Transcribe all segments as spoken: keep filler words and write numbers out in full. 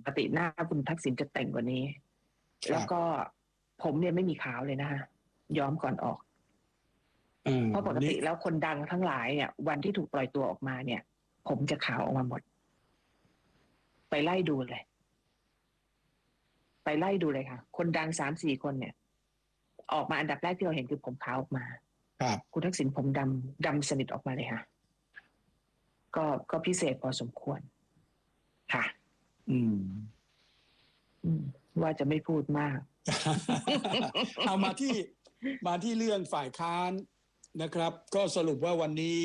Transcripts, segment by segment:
กติหน้าคุณทักษิณจะแต่งกว่านี้แล้วก็ผมเนี่ยไม่มีขาวเลยนะฮะย้อมก่อนออกเพราะปกติแล้วคนดังทั้งหลายเนี่ยวันที่ถูกปล่อยตัวออกมาเนี่ยผมจะขาวออกมาหมดไปไล่ดูเลยไปไล่ดูเลยค่ะคนดังสามสี่คนเนี่ยออกมาอันดับแรกที่เราเห็นคือผมขาวออกมาครับคุณทักษิณผมดำดำสนิทออกมาเลยค่ะก็ก็พิเศษพอสมควรค่ะอืมอืมว่าจะไม่พูดมากเอามาที่มาที่เรื่องฝ่ายค้านนะครับก็สรุปว่าวันนี้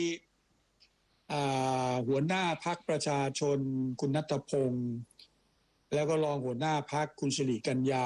หัวหน้าพรรคประชาชนคุณณัฐพงศ์แล้วก็รองหัวหน้าพรรคคุณสิริกัญญา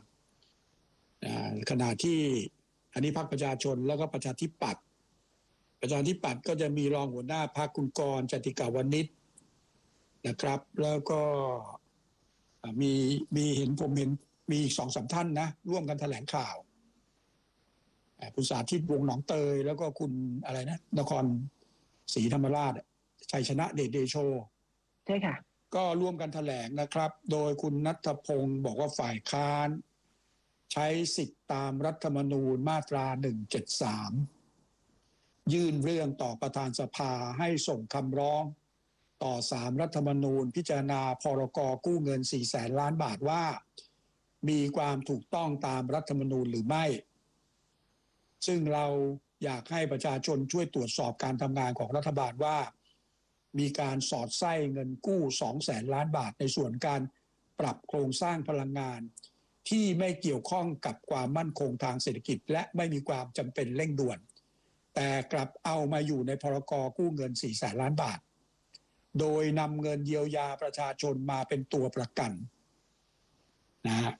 ขณะที่อันนี้พรรคประชาชนแล้วก็ประชาธิปัตย์ประชาธิปัตย์ก็จะมีรองหัวหน้าพรรคคุณกรณ์ จติกาวนิชนะครับแล้วก็มีมีเห็นผมเห็นมีอีกสองสามท่านนะร่วมกันแถลงข่าวคุณสาธิตวงศ์หนองเตยแล้วก็คุณอะไรนะนครศรีธรรมราชชัยชนะเดชเดโชใช่ค่ะก็ร่วมกันแถลงนะครับโดยคุณณัฐพงศ์บอกว่าฝ่ายค้านใช้สิทธิตามรัฐธรรมนูญมาตราหนึ่งเจ็ดสามยื่นเรื่องต่อประธานสภาให้ส่งคำร้องต่อศาลรัฐธรรมนูญพิจารณาพรกกู้เงินสี่แสนล้านบาทว่ามีความถูกต้องตามรัฐธรรมนูญหรือไม่ซึ่งเราอยากให้ประชาชนช่วยตรวจสอบการทำงานของรัฐบาลว่ามีการสอดไส้เงินกู้สองแสนล้านบาทในส่วนการปรับโครงสร้างพลังงานที่ไม่เกี่ยวข้องกับความมั่นคงทางเศรษฐกิจและไม่มีความจำเป็นเร่งด่วนแต่กลับเอามาอยู่ในพรกกู้เงินสี่แสนล้านบาทโดยนำเงินเยียวยาประชาชนมาเป็นตัวประกันนะฮะ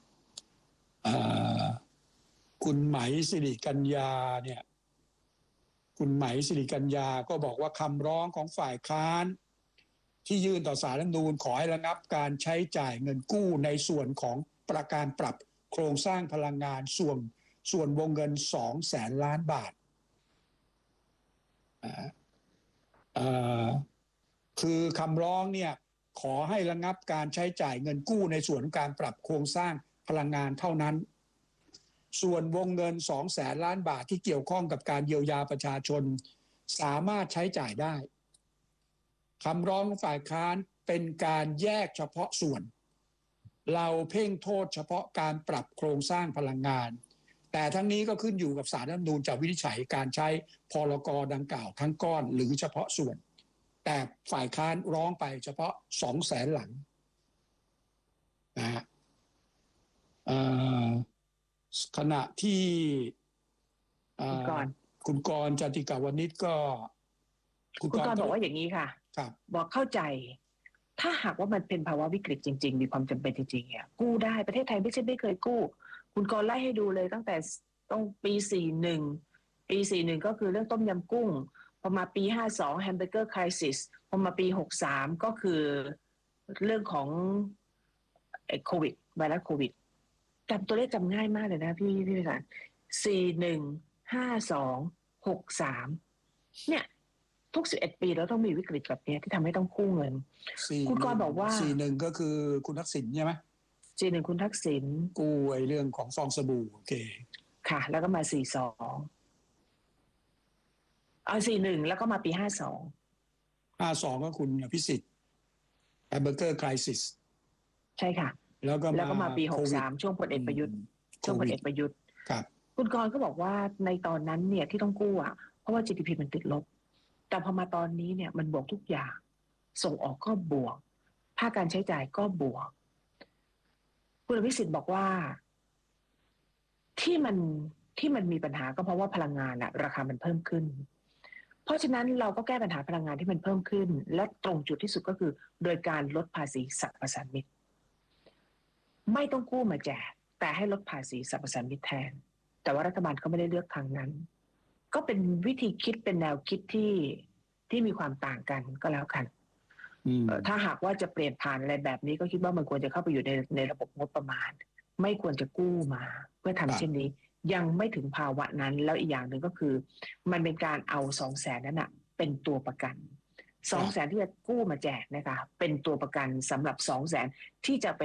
คุณไหมสิริกัญญาเนี่ยคุณไหมสิริกัญญาก็บอกว่าคำร้องของฝ่ายค้านที่ยื่นต่อศาลรัฐธรรมนูญขอให้ระงับการใช้จ่ายเงินกู้ในส่วนของประการปรับโครงสร้างพลังงานส่วนส่วนวงเงินสองแสนล้านบาทคือคำร้องเนี่ยขอให้ระงับการใช้จ่ายเงินกู้ในส่วนการปรับโครงสร้างพลังงานเท่านั้นส่วนวงเงินสองแสนล้านบาทที่เกี่ยวข้องกับการเยียวยาประชาชนสามารถใช้จ่ายได้คำร้องฝ่ายค้านเป็นการแยกเฉพาะส่วนเราเพ่งโทษเฉพาะการปรับโครงสร้างพลังงานแต่ทั้งนี้ก็ขึ้นอยู่กับศาลรัฐธรรมนูญจะวินิจฉัยการใช้พรกดังกล่าวทั้งก้อนหรือเฉพาะส่วนแต่ฝ่ายค้านร้องไปเฉพาะสองแสนหลังนะฮะขณะที่คุณกรณ์ จติกาวนิชก็คุณกรณ์บอกว่าอย่างนี้ค่ะบอกเข้าใจถ้าหากว่ามันเป็นภาวะวิกฤตจริงๆมีความจำเป็นจริงๆเนี่ยกู้ได้ประเทศไทยไม่ใช่ไม่เคยกู้คุณกรณ์ไล่ให้ดูเลยตั้งแต่ต้องปีสี่สิบเอ็ดปีสี่สิบเอ็ดก็คือเรื่องต้มยำกุ้งพอมาปีห้าสิบสองแฮมเบอร์เกอร์ไครซิสพอมาปีหกสิบสามก็คือเรื่องของโควิดไวรัสโควิดจำตัวเลขจำง่ายมากเลยนะพี่พี่พิสารสี่สิบเอ็ด ห้าสิบสอง หกสิบสามเนี่ยทุกสิบเอ็ดปีแล้วต้องมีวิกฤตแบบนี้ที่ทำให้ต้องกู้เงินคุณกรณ์บอกว่าสี่สิบเอ็ดก็คือคุณทักษิณใช่ไหมสี่สิบเอ็ดคุณทักษิณกู้ไอ้เรื่องของฟองสบู่โอเคค่ะแล้วก็มาสี่สิบสองเอาสี่สิบเอ็ดแล้วก็มาปีห้าสิบสองห้าสิบสองก็คุณอภิสิทธิ์แฮมเบอร์เกอร์ไครซิสใช่ค่ะแล้วก็แล้วก็มาปีหกสิบสามช่วงพลเอกประยุทธ์ช่วงพลเอกประยุทธ์ครับคุณกรณ์ก็บอกว่าในตอนนั้นเนี่ยที่ต้องกู้อ่ะเพราะว่า จี ดี พี มันติดลบแต่พอมาตอนนี้เนี่ยมันบวกทุกอย่างส่งออกก็บวกภาคการใช้จ่ายก็บวกคุณอภิสิทธิ์บอกว่าที่มันที่มันมีปัญหาก็เพราะว่าพลังงานอะราคามันเพิ่มขึ้นเพราะฉะนั้นเราก็แก้ปัญหาพลังงานที่มันเพิ่มขึ้นและตรงจุดที่สุดก็คือโดยการลดภาษีสรรพสามิตไม่ต้องกู้มาแจกแต่ให้ลดภาษีสรรพสามิตแทนแต่ว่ารัฐบาลก็ไม่ได้เลือกทางนั้นก็เป็นวิธีคิดเป็นแนวคิดที่ที่มีความต่างกันก็แล้วกันถ้าหากว่าจะเปลี่ยนผ่านอะไรแบบนี้ก็คิดว่ามันควรจะเข้าไปอยู่ในในระบบงบประมาณไม่ควรจะกู้มาเพื่อทำเช่นนี้ยังไม่ถึงภาวะนั้นแล้วอีกอย่างหนึ่งก็คือมันเป็นการเอาสองแสนนั้นนะเป็นตัวประกันสองแสนที่จะกู้มาแจกนะคะเป็นตัวประกันสำหรับสองแสนที่จะไป